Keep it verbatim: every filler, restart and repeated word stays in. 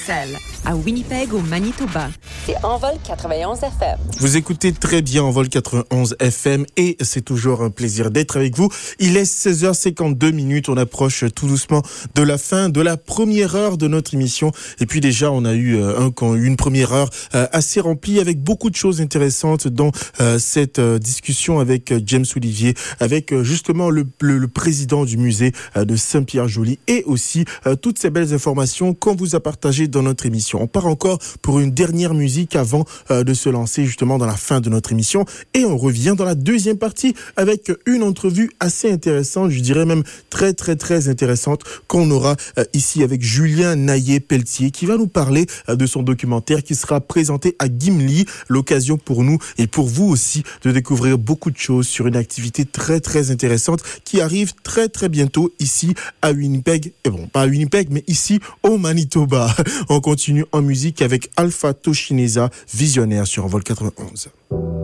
Bruxelles, à Winnipeg au Manitoba. C'est Envol quatre-vingt-onze F M. Vous écoutez très bien Envol quatre-vingt-onze F M et c'est toujours un plaisir d'être avec vous. Il est seize heures cinquante-deux minutes, on approche tout doucement de la fin de la première heure de notre émission. Et puis déjà, on a eu un, une première heure assez remplie avec beaucoup de choses intéressantes dans cette discussion avec James Olivier, avec justement le, le, le président du musée de Saint-Pierre-Joly et aussi toutes ces belles informations qu'on vous a partagées dans notre émission. On part encore pour une dernière musique avant euh, de se lancer justement dans la fin de notre émission et on revient dans la deuxième partie avec une entrevue assez intéressante, je dirais même très très très intéressante qu'on aura euh, ici avec Julien Naillet-Pelletier qui va nous parler euh, de son documentaire qui sera présenté à Gimli, l'occasion pour nous et pour vous aussi de découvrir beaucoup de choses sur une activité très très intéressante qui arrive très très bientôt ici à Winnipeg, et bon pas à Winnipeg mais ici au Manitoba. On continue en musique avec Alpha Toshineza, Visionnaire sur Envol quatre-vingt-onze.